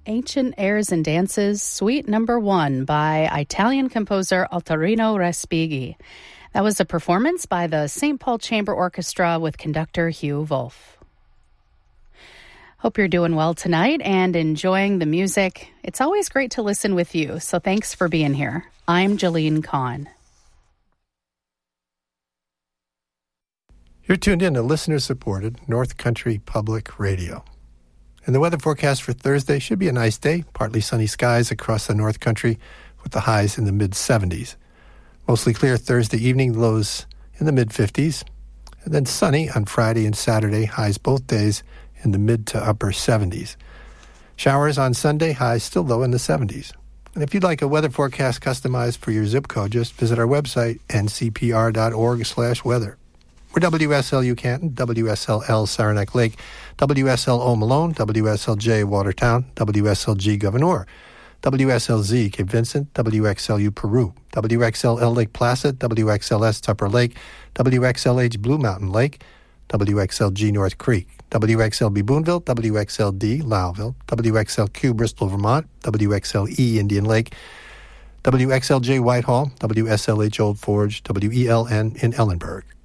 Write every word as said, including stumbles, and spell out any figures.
Ancient Airs and Dances, Suite Number One by Italian composer Altarino Respighi. That was a performance by the Saint Paul Chamber Orchestra with conductor Hugh Wolf. Hope you're doing well tonight and enjoying the music. It's always great to listen with you, so thanks for being here. I'm Jolene Kahn. You're tuned in to listener-supported North Country Public Radio. And the weather forecast for Thursday should be a nice day, partly sunny skies across the North Country with the highs in the mid-seventies. Mostly clear Thursday evening, lows in the mid-fifties. And then sunny on Friday and Saturday, highs both days in the mid to upper seventies. Showers on Sunday, highs still low in the seventies. And if you'd like a weather forecast customized for your zip code, just visit our website, n c p r dot org slash weather. We're W S L U Canton, W S L L Saranac Lake, W S L O Malone, W S L J Watertown, W S L G Gouverneur, W S L Z Cape Vincent, W X L U Peru, W X L L Lake Placid, W X L S Tupper Lake, W X L H Blue Mountain Lake, W X L G North Creek, W X L B Boonville, W X L D Lowville, W X L Q Bristol, Vermont, W X L E Indian Lake, W X L J Whitehall, W S L H Old Forge, W E L N in Ellenburg.